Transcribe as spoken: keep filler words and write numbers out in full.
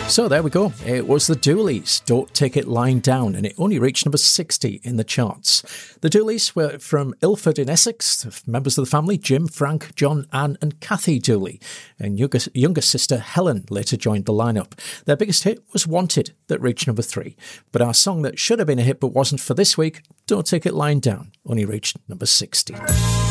So there we go. It was the Dooleys, Don't Take It Lying Down, and it only reached number sixty in the charts. The Dooleys were from Ilford in Essex, members of the family Jim, Frank, John, Anne and Kathy Dooley, and younger, younger sister Helen later joined the lineup. Their biggest hit was Wanted, that reached number three. But our song that should have been a hit but wasn't for this week, Don't Take It Lying Down, only reached number sixty.